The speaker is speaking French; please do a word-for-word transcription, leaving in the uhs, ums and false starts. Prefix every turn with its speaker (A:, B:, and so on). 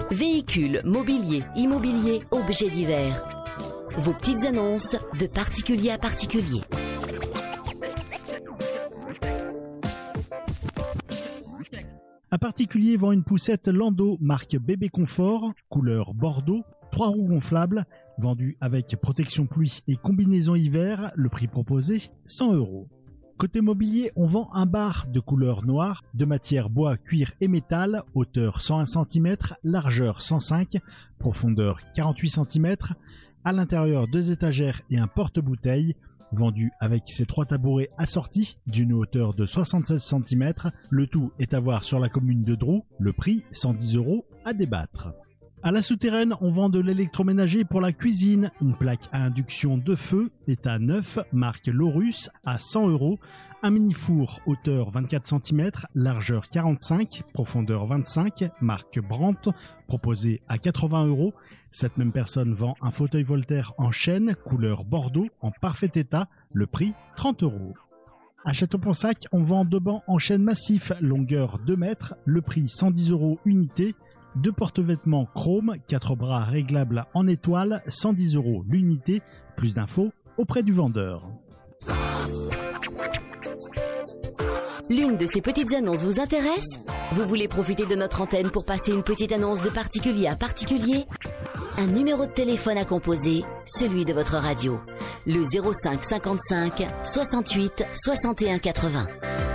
A: Véhicules, mobilier, immobilier, objets divers. Vos petites annonces de particulier à particulier.
B: Un particulier vend une poussette Lando marque Bébé Confort, couleur bordeaux, trois roues gonflables, vendue avec protection pluie et combinaison hiver, le prix proposé cent euros. Côté mobilier, on vend un bar de couleur noire, de matière bois, cuir et métal, hauteur cent un centimètre, largeur cent cinq, profondeur quarante-huit centimètres, à l'intérieur deux étagères et un porte-bouteilles, vendu avec ses trois tabourets assortis d'une hauteur de soixante-seize centimètres. Le tout est à voir sur la commune de Drou. Le prix, cent dix euros à débattre. À la souterraine, on vend de l'électroménager pour la cuisine. Une plaque à induction de feu, état neuf, marque Laurus, à cent euros. Un mini-four, hauteur vingt-quatre centimètres, largeur quarante-cinq, profondeur vingt-cinq, marque Brandt, proposé à quatre-vingts euros. Cette même personne vend un fauteuil Voltaire en chêne, couleur bordeaux, en parfait état, le prix trente euros. À Château-Ponsac, on vend deux bancs en chêne massif, longueur deux mètres, le prix cent dix euros unité. Deux porte-vêtements chrome, quatre bras réglables en étoile, cent dix euros l'unité. Plus d'infos auprès du vendeur.
A: L'une de ces petites annonces vous intéresse? Vous voulez profiter de notre antenne pour passer une petite annonce de particulier à particulier? Un numéro de téléphone à composer, celui de votre radio. Le zéro cinq cinquante-cinq soixante-huit soixante et un quatre-vingts.